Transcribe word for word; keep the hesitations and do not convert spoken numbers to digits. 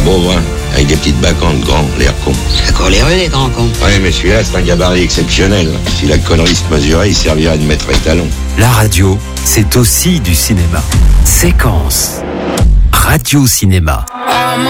beau, hein, avec des petites bacantes grands, l'air con. D'accord, les rues, les grands cons. Ouais, mais celui-là, c'est un gabarit exceptionnel. Si la connerie se mesurait, il servirait de maître étalon. La radio, c'est aussi du cinéma. Séquence. Radio Cinéma.